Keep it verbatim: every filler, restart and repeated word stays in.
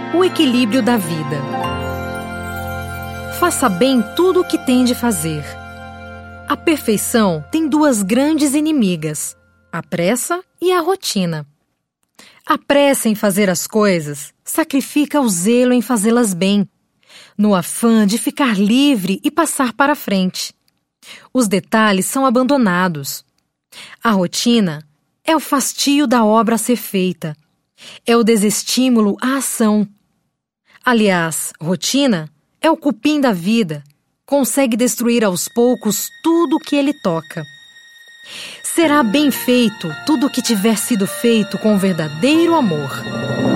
O equilíbrio da vida. Faça bem tudo o que tem de fazer. A perfeição tem duas grandes inimigas, a pressa e a rotina. A pressa em fazer as coisas sacrifica o zelo em fazê-las bem, no afã de ficar livre e passar para frente. Os detalhes são abandonados. A rotina é o fastio da obra a ser feita. É o desestímulo à ação. Aliás, rotina é o cupim da vida. Consegue destruir aos poucos tudo o que ele toca. Será bem feito tudo o que tiver sido feito com verdadeiro amor.